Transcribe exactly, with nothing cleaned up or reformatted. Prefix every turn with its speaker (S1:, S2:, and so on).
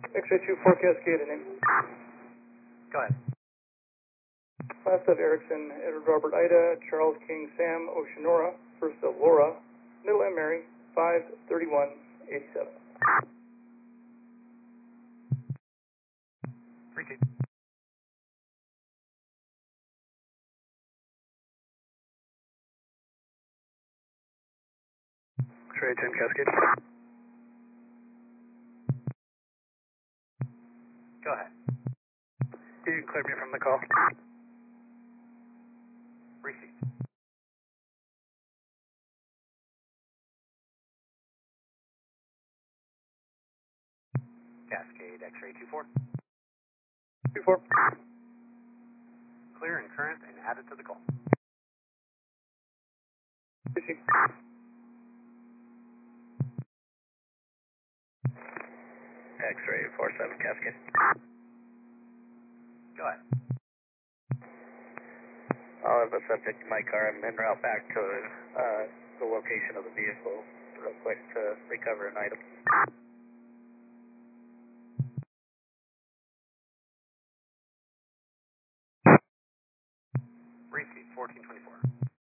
S1: X-ray two four Cascade, a name.
S2: Go ahead.
S1: Last of Erickson, Edward Robert Ida, Charles King Sam Oceanora, first of Laura, middle M Mary, five thirty-one eighty-seven.
S2: Repeat.
S1: X-ray ten Cascade.
S2: Go ahead.
S1: You can clear me from the call.
S2: Receive. Cascade X-ray two four.
S1: two four.
S2: Clear and current and added to the call.
S1: Receive. X-ray four seven Cascade.
S2: Go ahead.
S1: I'll have the subject in my car and en route back to uh, the location of the vehicle real quick to recover an item.
S2: Receive fourteen twenty-four.